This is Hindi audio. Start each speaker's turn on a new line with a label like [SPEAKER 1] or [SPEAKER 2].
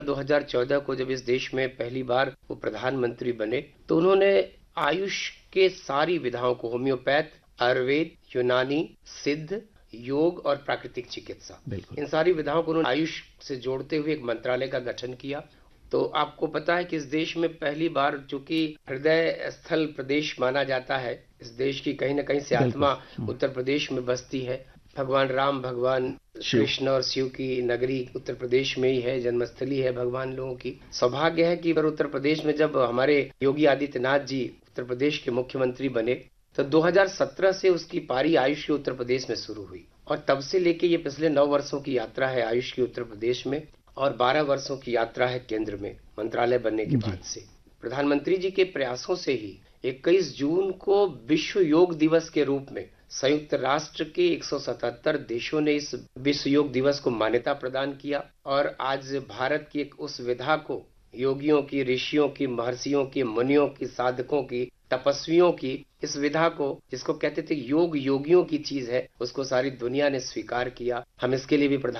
[SPEAKER 1] 2014 को जब इस देश में पहली बार वो प्रधानमंत्री बने तो उन्होंने आयुष के सारी विधाओं को, होम्योपैथ, आयुर्वेद, यूनानी, सिद्ध, योग और प्राकृतिक चिकित्सा, इन सारी विधाओं को उन्होंने आयुष से जोड़ते हुए एक मंत्रालय का गठन किया। तो आपको पता है कि इस देश में पहली बार, चूंकि हृदय स्थल प्रदेश माना जाता है, इस देश की कहीं न कहीं से आत्मा उत्तर प्रदेश में बसती है। भगवान राम, भगवान कृष्ण और शिव की नगरी उत्तर प्रदेश में ही है, जन्मस्थली है भगवान लोगों की। सौभाग्य है कि उत्तर प्रदेश में जब हमारे योगी आदित्यनाथ जी उत्तर प्रदेश के मुख्यमंत्री बने तो 2017 से उसकी पारी आयुष के उत्तर प्रदेश में शुरू हुई और तब से लेके ये पिछले 9 वर्षों की यात्रा है आयुष की उत्तर प्रदेश में और 12 वर्षों की यात्रा है केंद्र में मंत्रालय बनने के बाद से। प्रधानमंत्री जी के प्रयासों से ही 21 जून को विश्व योग दिवस के रूप में संयुक्त राष्ट्र के 177 देशों ने इस विश्व योग दिवस को मान्यता प्रदान किया और आज भारत की एक उस विधा को, योगियों की, ऋषियों की, महर्षियों की, मुनियों की, साधकों की, तपस्वियों की इस विधा को, जिसको कहते थे योग योगियों की चीज है, उसको सारी दुनिया ने स्वीकार किया। हम इसके लिए भी